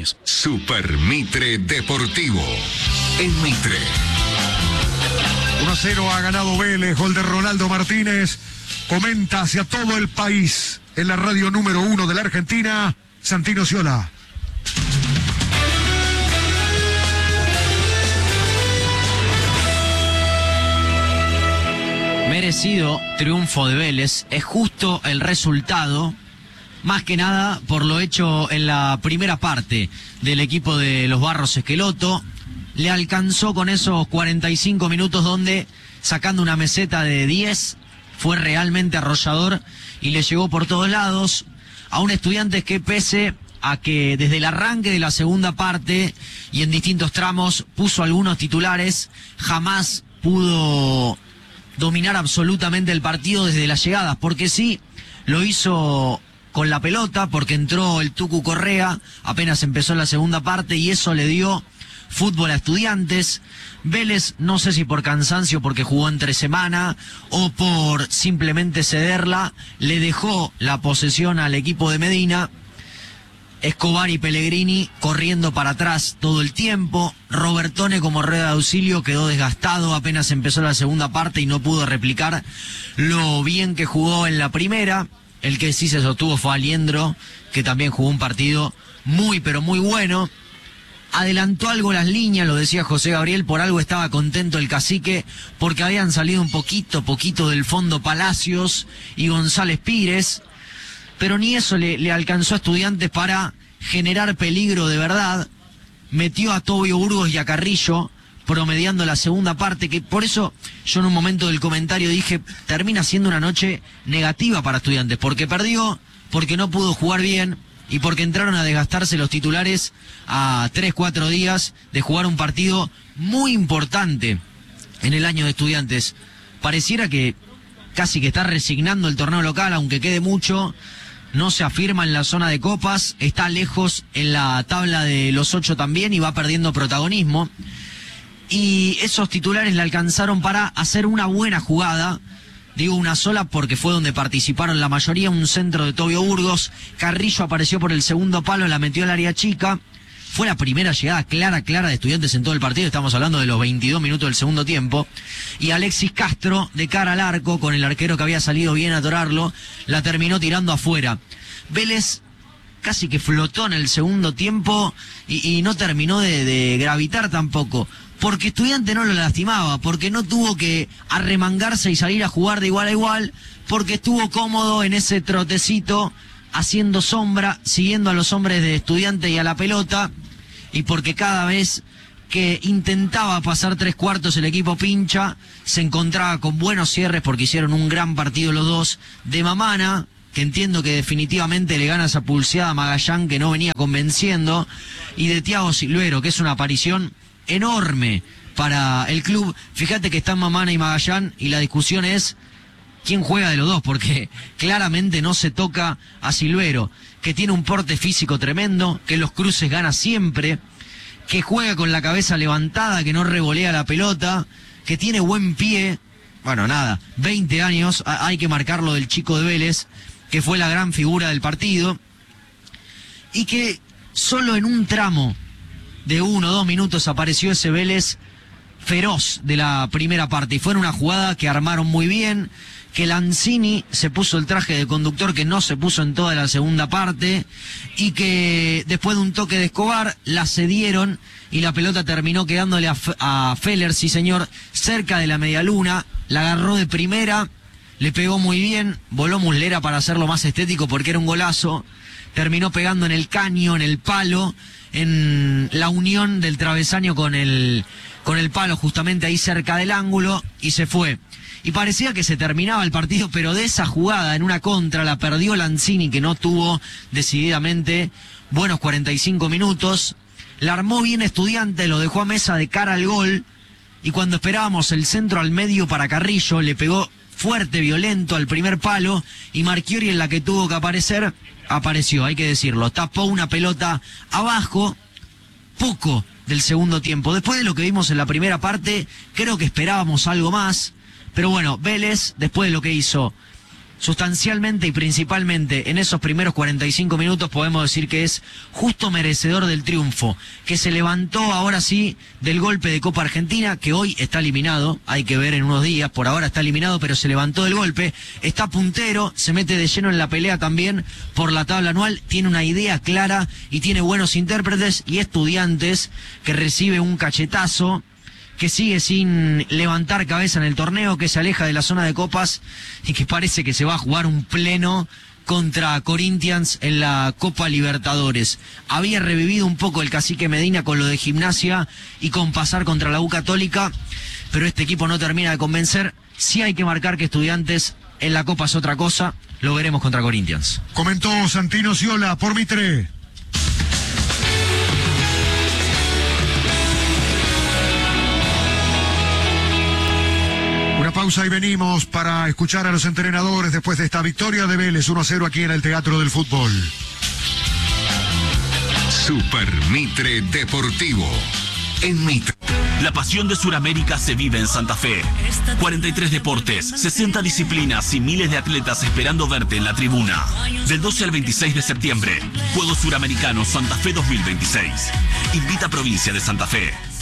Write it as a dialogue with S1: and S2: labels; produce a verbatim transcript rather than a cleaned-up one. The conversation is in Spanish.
S1: años.
S2: Super Mitre Deportivo. En Mitre.
S3: uno a cero ha ganado Vélez, gol de Ronaldo Martínez. Comenta hacia todo el país en la radio número uno de la Argentina, Santino Ciola.
S4: Merecido triunfo de Vélez, es justo el resultado, más que nada por lo hecho en la primera parte del equipo de los Barros Esqueloto. Le alcanzó con esos cuarenta y cinco minutos donde, sacando una meseta de diez, fue realmente arrollador y le llegó por todos lados a un Estudiantes que, pese a que desde el arranque de la segunda parte y en distintos tramos puso algunos titulares, jamás pudo dominar absolutamente el partido desde las llegadas, porque sí, lo hizo con la pelota, porque entró el Tucu Correa, apenas empezó la segunda parte, y eso le dio fútbol a Estudiantes. Vélez, no sé si por cansancio, porque jugó entre semana, o por simplemente cederla, le dejó la posesión al equipo de Medina. Escobar y Pellegrini corriendo para atrás todo el tiempo. Robertone como rueda de auxilio quedó desgastado, apenas empezó la segunda parte y no pudo replicar lo bien que jugó en la primera. El que sí se sostuvo fue Aliendro, que también jugó un partido muy pero muy bueno. Adelantó algo las líneas, lo decía José Gabriel, por algo estaba contento el Cacique, porque habían salido un poquito, poquito del fondo Palacios y González Pires, pero ni eso le, le alcanzó a Estudiantes para generar peligro de verdad. Metió a Tobio Burgos y a Carrillo, promediando la segunda parte, que por eso yo en un momento del comentario dije, termina siendo una noche negativa para Estudiantes, porque perdió, porque no pudo jugar bien, y porque entraron a desgastarse los titulares a tres, cuatro días de jugar un partido muy importante en el año de Estudiantes. Pareciera que casi que está resignando el torneo local, aunque quede mucho. No se afirma en la zona de copas, está lejos en la tabla de los ocho también y va perdiendo protagonismo. Y esos titulares le alcanzaron para hacer una buena jugada. Digo una sola porque fue donde participaron la mayoría, un centro de Tobio Burgos. Carrillo apareció por el segundo palo, la metió al área chica. Fue la primera llegada clara, clara de Estudiantes en todo el partido. Estamos hablando de los veintidós minutos del segundo tiempo. Y Alexis Castro, de cara al arco, con el arquero que había salido bien a atorarlo, la terminó tirando afuera. Vélez casi que flotó en el segundo tiempo y, y no terminó de, de gravitar tampoco. Porque Estudiante no lo lastimaba, porque no tuvo que arremangarse y salir a jugar de igual a igual, porque estuvo cómodo en ese trotecito, haciendo sombra, siguiendo a los hombres de Estudiante y a la pelota, y porque cada vez que intentaba pasar tres cuartos el equipo pincha, se encontraba con buenos cierres, porque hicieron un gran partido los dos, de Mamana, que entiendo que definitivamente le gana esa pulseada a Magallán, que no venía convenciendo, y de Thiago Silvero, que es una aparición enorme para el club. Fíjate que están Mamana y Magallán, y la discusión es quién juega de los dos, porque claramente no se toca a Silvero, que tiene un porte físico tremendo, que los cruces gana siempre, que juega con la cabeza levantada, que no revolea la pelota, que tiene buen pie. Bueno, nada, veinte años, hay que marcarlo del chico de Vélez, que fue la gran figura del partido, y que solo en un tramo de uno o dos minutos apareció ese Vélez feroz de la primera parte, y fue en una jugada que armaron muy bien, que Lanzini se puso el traje de conductor que no se puso en toda la segunda parte, y que después de un toque de Escobar la cedieron y la pelota terminó quedándole a, a Feller, sí señor, cerca de la medialuna, la agarró de primera, le pegó muy bien, voló Muslera para hacerlo más estético porque era un golazo, terminó pegando en el caño, en el palo, en la unión del travesaño con el, con el palo justamente ahí cerca del ángulo, y se fue. Y parecía que se terminaba el partido, pero de esa jugada en una contra la perdió Lanzini, que no tuvo decididamente buenos cuarenta y cinco minutos. La armó bien Estudiante, lo dejó a Mesa de cara al gol, y cuando esperábamos el centro al medio para Carrillo, le pegó fuerte, violento al primer palo, y Marchiori, en la que tuvo que aparecer, apareció, hay que decirlo, tapó una pelota abajo, poco del segundo tiempo. Después de lo que vimos en la primera parte, creo que esperábamos algo más, pero bueno, Vélez, después de lo que hizo, sustancialmente y principalmente en esos primeros cuarenta y cinco minutos podemos decir que es justo merecedor del triunfo, que se levantó ahora sí del golpe de Copa Argentina, que hoy está eliminado, hay que ver en unos días, por ahora está eliminado, pero se levantó del golpe, está puntero, se mete de lleno en la pelea también por la tabla anual, tiene una idea clara y tiene buenos intérpretes y Estudiantes que recibe un cachetazo, que sigue sin levantar cabeza en el torneo, que se aleja de la zona de copas y que parece que se va a jugar un pleno contra Corinthians en la Copa Libertadores. Había revivido un poco el cacique Medina con lo de Gimnasia y con pasar contra la U Católica, pero este equipo no termina de convencer. Sí hay que marcar que Estudiantes en la Copa es otra cosa, lo veremos contra Corinthians.
S3: Comentó Santino Sciola por Mitre. Una pausa y venimos para escuchar a los entrenadores después de esta victoria de Vélez uno a cero aquí en el Teatro del Fútbol.
S2: Super Mitre Deportivo. En Mitre.
S1: La pasión de Sudamérica se vive en Santa Fe. cuarenta y tres deportes, sesenta disciplinas y miles de atletas esperando verte en la tribuna. Del doce al veintiséis de septiembre, Juegos Suramericanos Santa Fe dos mil veintiséis. Invita a Provincia de Santa Fe.